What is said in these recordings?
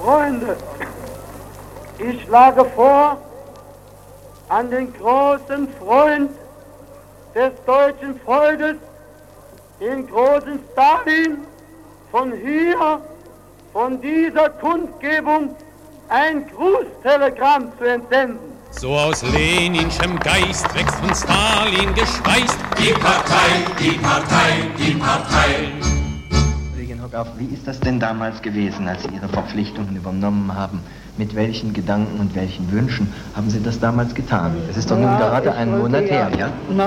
Freunde, ich schlage vor, an den großen Freund des deutschen Volkes, den großen Stalin, von hier, von dieser Kundgebung, ein Grußtelegramm zu entsenden. So aus Leninschem Geist wächst von Stalin gespeist. Die Partei, die Partei, die Partei. Kollegin Hockauf, wie ist das denn damals gewesen, als Sie Ihre Verpflichtungen übernommen haben? Mit welchen Gedanken und welchen Wünschen haben Sie das damals getan? Es ist doch nun gerade einen Monat her, ja?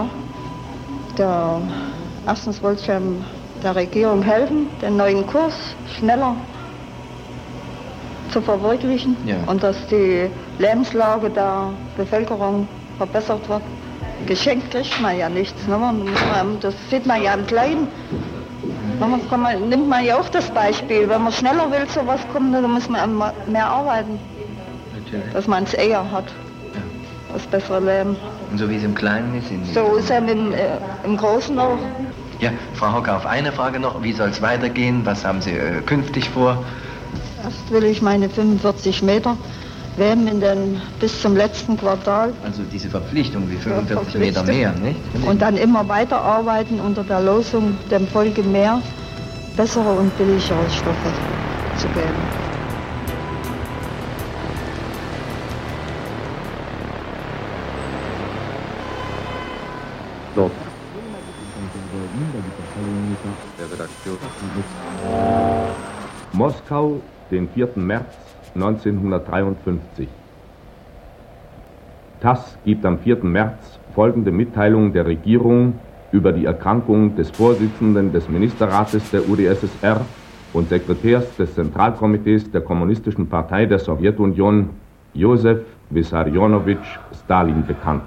Erstens wollte ich der Regierung helfen, den neuen Kurs schneller zu verwirklichen, und dass die Lebenslage der Bevölkerung verbessert wird. Geschenkt kriegt man ja nichts, ne? Das sieht man ja im Kleinen. Nimmt man ja auch das Beispiel, wenn man schneller will zu was kommen, dann muss man mehr arbeiten. Natürlich. Dass man es eher hat, das bessere Leben. Und so wie es im Kleinen ist? So ist es im Großen auch. Ja, Frau Hockauf, eine Frage noch, wie soll es weitergehen, was haben Sie künftig vor? Erst will ich meine 45 Meter weben bis zum letzten Quartal. Also diese Verpflichtung, wie 45 Meter mehr, nicht? Und dann immer weiterarbeiten unter der Losung, dem Volke mehr, bessere und billigere Stoffe zu geben. Dort. Moskau, den 4. März 1953. TASS gibt am 4. März folgende Mitteilung der Regierung über die Erkrankung des Vorsitzenden des Ministerrates der UdSSR und Sekretärs des Zentralkomitees der Kommunistischen Partei der Sowjetunion, Josef Wissarionowitsch Stalin, bekannt.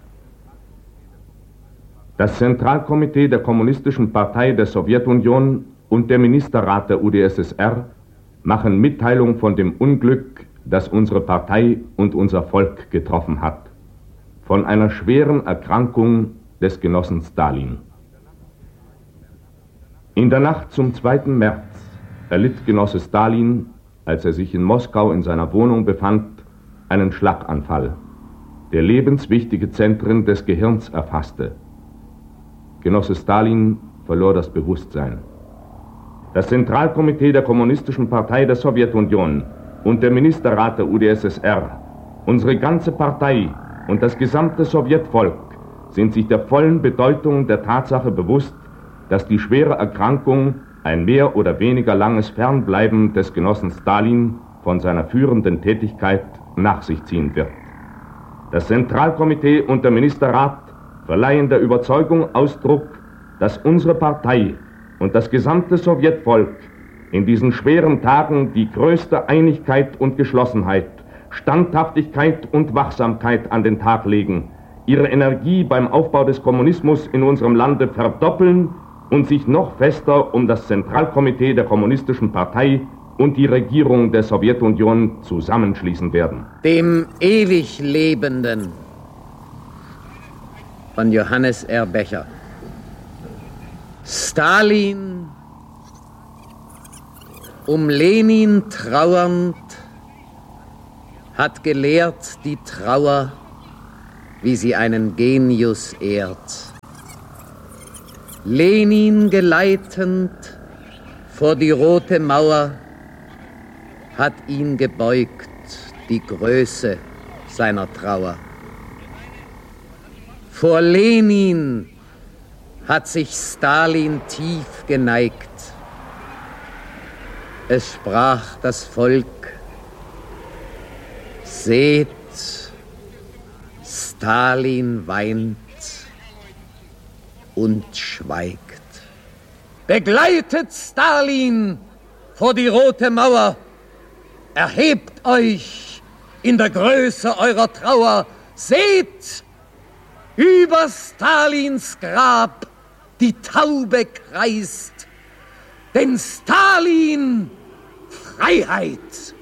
Das Zentralkomitee der Kommunistischen Partei der Sowjetunion und der Ministerrat der UdSSR machen Mitteilung von dem Unglück, das unsere Partei und unser Volk getroffen hat. Von einer schweren Erkrankung des Genossen Stalin. In der Nacht zum 2. März erlitt Genosse Stalin, als er sich in Moskau in seiner Wohnung befand, einen Schlaganfall, der lebenswichtige Zentren des Gehirns erfasste. Genosse Stalin verlor das Bewusstsein. Das Zentralkomitee der Kommunistischen Partei der Sowjetunion und der Ministerrat der UdSSR, unsere ganze Partei und das gesamte Sowjetvolk sind sich der vollen Bedeutung der Tatsache bewusst, dass die schwere Erkrankung ein mehr oder weniger langes Fernbleiben des Genossen Stalin von seiner führenden Tätigkeit nach sich ziehen wird. Das Zentralkomitee und der Ministerrat verleihen der Überzeugung Ausdruck, dass unsere Partei und das gesamte Sowjetvolk in diesen schweren Tagen die größte Einigkeit und Geschlossenheit, Standhaftigkeit und Wachsamkeit an den Tag legen, ihre Energie beim Aufbau des Kommunismus in unserem Lande verdoppeln und sich noch fester um das Zentralkomitee der Kommunistischen Partei und die Regierung der Sowjetunion zusammenschließen werden. Dem ewig Lebenden von Johannes R. Becher. Stalin, um Lenin trauernd, hat gelehrt die Trauer, wie sie einen Genius ehrt. Lenin geleitend vor die Rote Mauer hat ihn gebeugt, die Größe seiner Trauer. Vor Lenin hat sich Stalin tief geneigt. Es sprach das Volk: Seht, Stalin weint und schweigt. Begleitet Stalin vor die Rote Mauer. Erhebt euch in der Größe eurer Trauer. Seht, über Stalins Grab die Taube kreist. Denn Stalin Freiheit,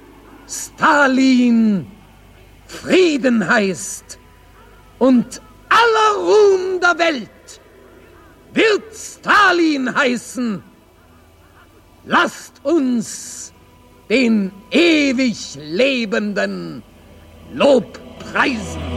Stalin Frieden heißt. Und aller Ruhm der Welt wird Stalin heißen. Lasst uns den ewig Lebenden Lobpreisen.